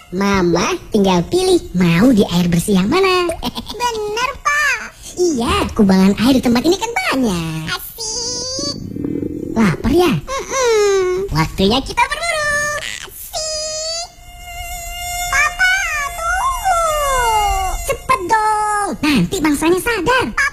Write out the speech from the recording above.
Mama tinggal pilih mau di air bersih yang mana. Bener, Pak. Iya, kubangan air di tempat ini kan banyak. Asik. Lapar ya? Waktunya kita berburu. Asik. Papa, tunggu. Cepet dong, nanti bangsanya sadar.